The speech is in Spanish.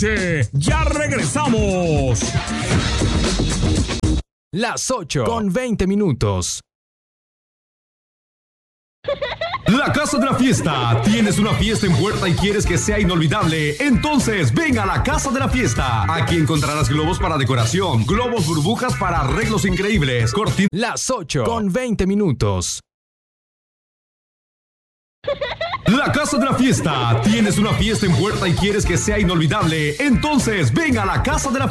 Ya regresamos. Las 8:20. La Casa de la Fiesta. ¿Tienes una fiesta en puerta y quieres que sea inolvidable? Entonces ven a la Casa de la Fiesta. Aquí encontrarás globos para decoración, globos burbujas para arreglos increíbles, Las 8:20. La Casa de la Fiesta. ¿Tienes una fiesta en puerta y quieres que sea inolvidable? Entonces ven a la Casa de la Fiesta.